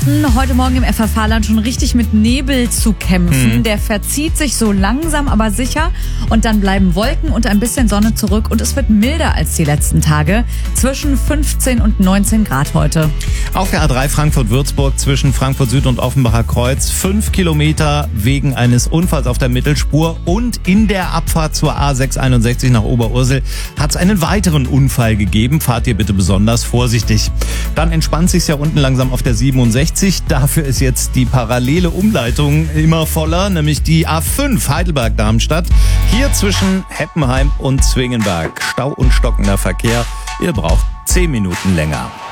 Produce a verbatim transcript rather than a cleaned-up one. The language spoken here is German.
hatten heute Morgen im F F H-Land schon richtig mit Nebel zu kämpfen. Hm. Der verzieht sich so langsam, aber sicher. Und dann bleiben Wolken und ein bisschen Sonne zurück. Und es wird milder als die letzten Tage. Zwischen fünfzehn und neunzehn Grad heute. Auf der A drei Frankfurt-Würzburg zwischen Frankfurt Süd und Offenbacher Kreuz. Fünf Kilometer wegen eines Unfalls auf der Mittelspur. Und in der Abfahrt zur A sechshunderteinundsechzig nach Oberursel hat es einen weiteren Unfall gegeben. Fahrt ihr bitte besonders vorsichtig. Dann entspannt sich's ja unten langsam auf der siebenundsechzig. Dafür ist jetzt die parallele Umleitung immer voller, nämlich die A fünf Heidelberg-Darmstadt. Hier zwischen Heppenheim und Zwingenberg. Stau und stockender Verkehr. Ihr braucht zehn Minuten länger.